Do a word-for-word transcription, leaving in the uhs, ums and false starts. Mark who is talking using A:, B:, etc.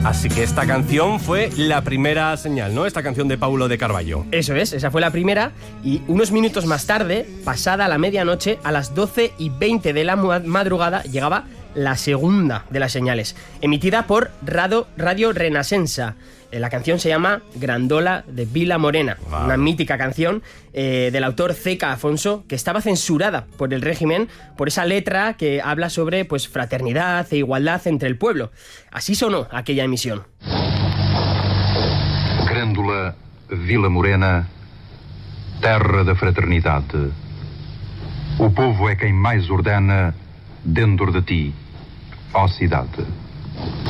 A: Así que esta canción fue la primera señal, ¿no? Esta canción de Paulo de Carvalho.
B: Eso es, esa fue la primera. Y unos minutos más tarde, pasada la medianoche, a las doce y veinte de la madrugada, llegaba la segunda de las señales, emitida por Radio, Radio Renascença. La canción se llama Grandola de Vila Morena, wow. Una mítica canción eh, del autor Zeca Afonso, que estaba censurada por el régimen por esa letra que habla sobre pues, fraternidad e igualdad entre el pueblo. Así sonó aquella emisión.
C: Grândola Vila Morena, terra da fraternidade. O povo é quem mais ordena dentro de ti, ó cidade.